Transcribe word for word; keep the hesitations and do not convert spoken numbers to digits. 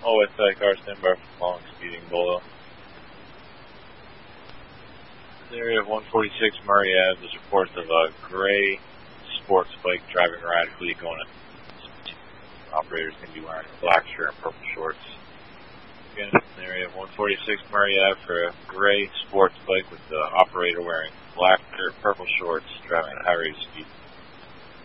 All West Side car standby for long speeding below. In the area of one forty-six Murray Ave, there's reports of a gray sports bike driving erratically going at operators can be wearing a black shirt and purple shorts. Again, in the area of one forty-six Murray Ave for a gray sports bike with the operator wearing black shirt, purple shorts, driving at a high rate of speed.